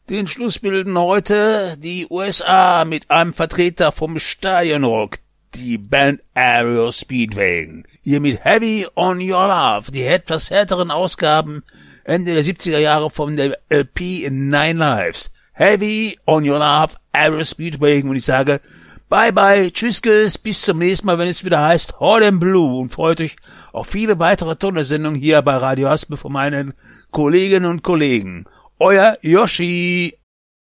Den Schluss bilden heute die USA mit einem Vertreter vom Stadionrock, die Band Aero Speedwagon. Hier mit Heavy on Your Love, die etwas härteren Ausgaben Ende der 70er Jahre von der LP Nine Lives. Heavy on Your Love, Aero Speedwagon, und ich sage bye bye, tschüss, bis zum nächsten Mal, wenn es wieder heißt Hot and Blue, und freut euch auf viele weitere tolle Sendungen hier bei Radio Haspe von meinen Kolleginnen und Kollegen. Euer Yoshi.